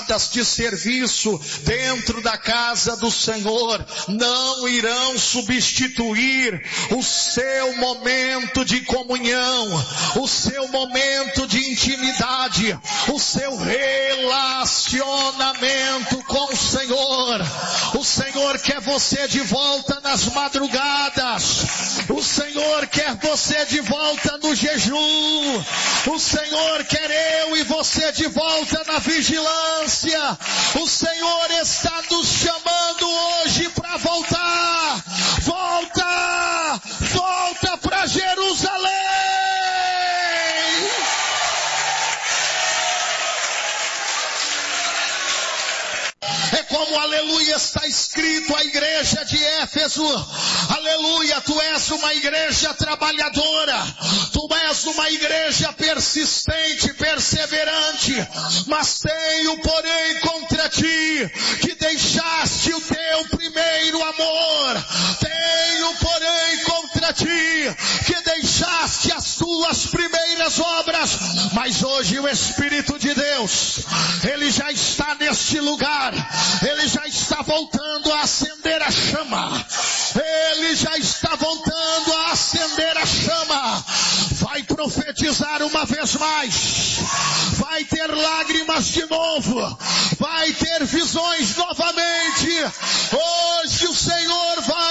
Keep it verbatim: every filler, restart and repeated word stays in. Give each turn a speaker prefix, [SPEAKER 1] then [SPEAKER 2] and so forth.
[SPEAKER 1] pesadas de serviço dentro da casa do Senhor não irão substituir o seu momento de comunhão, o seu momento de intimidade, o seu relacionamento com o Senhor. O Senhor quer você de volta nas madrugadas. O Senhor quer você de volta no jejum. O Senhor quer eu e você de volta na vigilância. O Senhor está nos chamando hoje para voltar. Volta! Volta para Jerusalém! É como, aleluia, está escrito à igreja de Éfeso. Aleluia, tu és uma igreja trabalhadora. Tu és uma igreja persistente, perseverante. Mas tenho, porém, contra ti, que deixaste o teu primeiro amor. Tenho, porém, contra ti, que deixaste as tuas primeiras obras. Mas hoje o Espírito de Deus, Ele já está neste lugar. Ele já está voltando a acender a chama. Ele já está voltando a acender a chama. Vai profetizar uma vez mais. Vai ter lágrimas de novo. Vai ter visões novamente. Hoje o Senhor vai